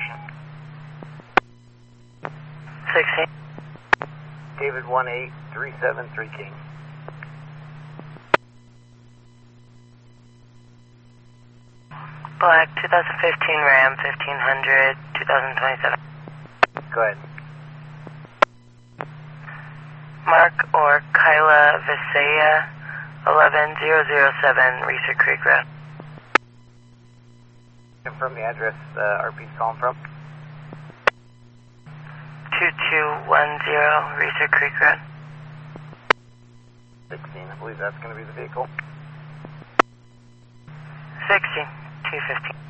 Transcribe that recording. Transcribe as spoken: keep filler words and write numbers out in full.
description. sixteen. David one eight three seven three King. Black twenty fifteen Ram fifteen hundred twenty twenty-seven. Go ahead. Mark or Kyla Visaya eleven thousand seven Reeser Creek Road. Confirm the address uh, R P's calling from. two two one zero Reeser Creek Road. sixteen, I believe that's going to be the vehicle. sixteen, two fifteen.